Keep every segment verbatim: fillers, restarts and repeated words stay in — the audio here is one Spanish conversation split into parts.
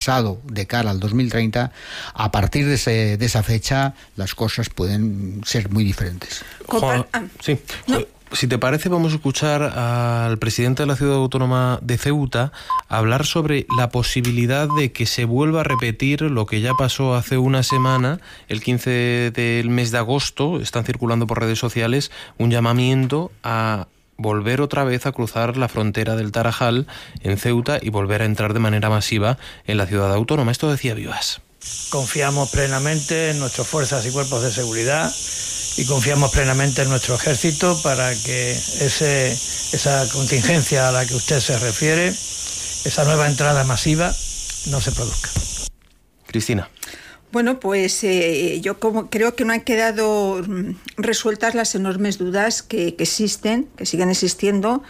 pensado de cara al dos mil treinta, a partir de, ese, de esa fecha las cosas pueden ser muy diferentes. Juan, sí. No. Si te parece, vamos a escuchar al presidente de la Ciudad Autónoma de Ceuta hablar sobre la posibilidad de que se vuelva a repetir lo que ya pasó hace una semana, el quince del mes de agosto. Están circulando por redes sociales un llamamiento a volver otra vez a cruzar la frontera del Tarajal en Ceuta y volver a entrar de manera masiva en la ciudad autónoma. Esto decía Vivas. Confiamos plenamente en nuestras fuerzas y cuerpos de seguridad y confiamos plenamente en nuestro ejército para que ese, esa contingencia a la que usted se refiere, esa nueva entrada masiva, no se produzca. Cristina. Bueno, pues eh, yo como creo que no han quedado resueltas las enormes dudas que, que existen, que siguen existiendo,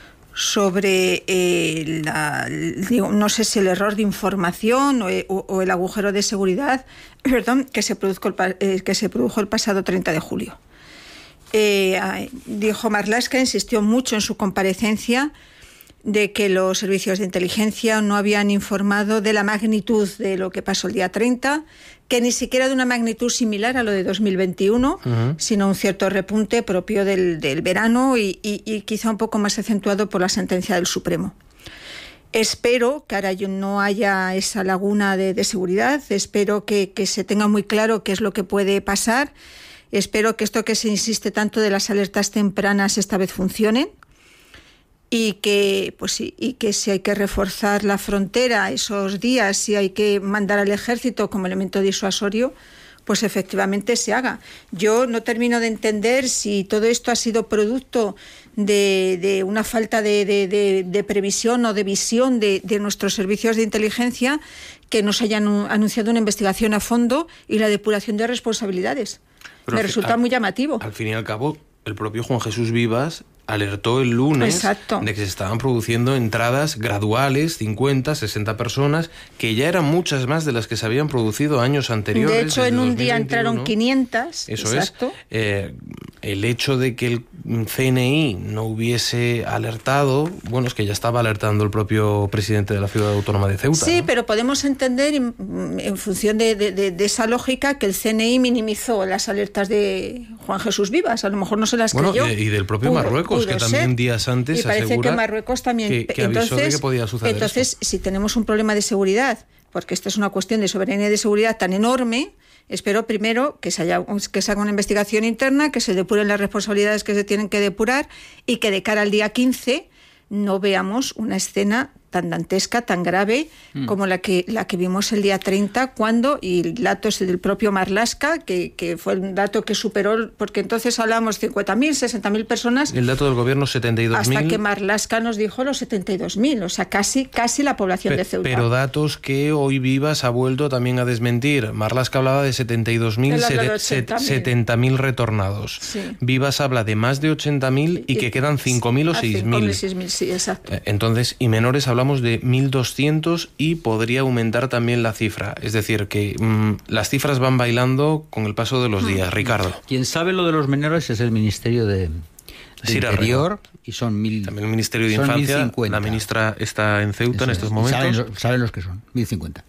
sobre eh, la, digo, no sé si el error de información o, o, o el agujero de seguridad, perdón, que se produjo el, eh, que se produjo el pasado treinta de julio. Eh, dijo Marlaska, insistió mucho en su comparecencia de que los servicios de inteligencia no habían informado de la magnitud de lo que pasó el día treinta, que ni siquiera de una magnitud similar a lo de dos mil veintiuno, uh-huh. sino un cierto repunte propio del, del verano y, y, y quizá un poco más acentuado por la sentencia del Supremo. Espero que ahora no haya esa laguna de, de seguridad, espero que, que se tenga muy claro qué es lo que puede pasar, espero que esto que se insiste tanto de las alertas tempranas esta vez funcionen, y que pues sí, y que si hay que reforzar la frontera esos días, si hay que mandar al ejército como elemento disuasorio, pues efectivamente se haga. Yo no termino de entender si todo esto ha sido producto de, de una falta de, de, de, de previsión o de visión de, de nuestros servicios de inteligencia, que nos hayan anunciado una investigación a fondo y la depuración de responsabilidades. Pero me resulta al, muy llamativo. Al fin y al cabo, el propio Juan Jesús Vivas alertó el lunes Exacto. de que se estaban produciendo entradas graduales, cincuenta, sesenta personas, que ya eran muchas más de las que se habían producido años anteriores. De hecho, en un dos mil veintiuno. Día entraron quinientas. Eso Exacto. es. Eh, el hecho de que el C N I no hubiese alertado, bueno, es que ya estaba alertando el propio presidente de la Ciudad Autónoma de Ceuta. Sí, ¿no? pero podemos entender, en, en función de, de, de, de esa lógica, que el C N I minimizó las alertas de Juan Jesús Vivas. A lo mejor no se las bueno, creyó. Y, y del propio pudo, Marruecos, pudo que también ser. días antes y parece asegura que Marruecos también. que, que avisó entonces, de que podía suceder Entonces, esto. si tenemos un problema de seguridad, porque esta es una cuestión de soberanía y de seguridad tan enorme, espero primero que se, haya, que se haga una investigación interna, que se depuren las responsabilidades que se tienen que depurar y que de cara al día quince no veamos una escena tan dantesca, tan grave mm. como la que la que vimos el día treinta, cuando, y el dato es del propio Marlaska, que, que fue un dato que superó, porque entonces hablamos cincuenta mil, sesenta mil personas. El dato del gobierno setenta y dos mil. Hasta que Marlaska nos dijo los setenta y dos mil, o sea, casi, casi la población Pe- de Ceuta. Pero datos que hoy Vivas ha vuelto también a desmentir. Marlaska hablaba de setenta y dos mil, setenta mil retornados. Sí. Vivas habla de más de ochenta mil y, y que quedan cinco mil o seis mil. Sí, exacto. Entonces, y menores hablamos de mil doscientos y podría aumentar también la cifra. Es decir, que mmm, las cifras van bailando con el paso de los días. Ricardo. Quien sabe lo de los menores es el Ministerio de, de sí, Interior, y son mil. También el Ministerio de Infancia. La ministra está en Ceuta. Eso en estos es. momentos. Saben, saben los que son, mil cincuenta.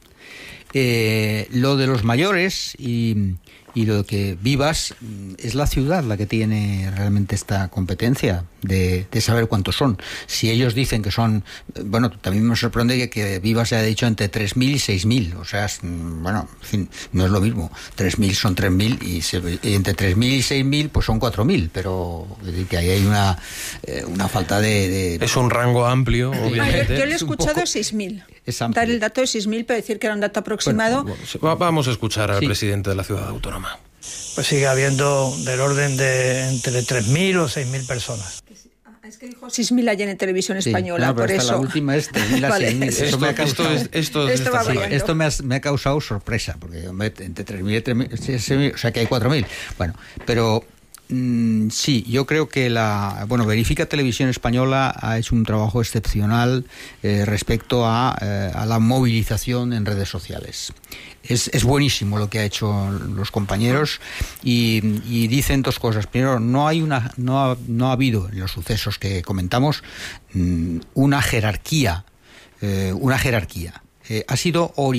Eh, lo de los mayores y, y lo que Vivas, es la ciudad la que tiene realmente esta competencia de, de saber cuántos son. Si ellos dicen que son, bueno, también me sorprende que, que Vivas haya dicho entre tres mil y seis mil, o sea, es, bueno, en fin, no es lo mismo. tres mil son tres mil y, se, y entre tres mil y seis mil pues son cuatro mil, pero es decir, que ahí hay una, eh, una falta de, de... Es un rango amplio, obviamente. Ah, yo, yo le he escuchado seis mil. Dar el dato de seis mil, pero decir que era un dato aproximado. Bueno, bueno, vamos a escuchar al sí. presidente de la Ciudad Autónoma. Pues sigue habiendo del orden de entre tres mil o seis mil personas. Es que dijo seis mil ayer en Televisión Española, sí, no, por eso. La última es tres mil a seis mil. Esto, me ha causado, esto, esto, esto, va sí, esto me, ha, me ha causado sorpresa, porque hombre, entre tres mil y tres mil, o sea que hay cuatro mil. Bueno, pero mm, sí, yo creo que la, bueno, Verifica Televisión Española ha hecho un trabajo excepcional eh, respecto a, eh, a la movilización en redes sociales. Es, es buenísimo lo que ha hecho los compañeros y, y dicen dos cosas. Primero, no hay una, no ha, no ha habido en los sucesos que comentamos una jerarquía, eh, una jerarquía. Eh, ha sido orientado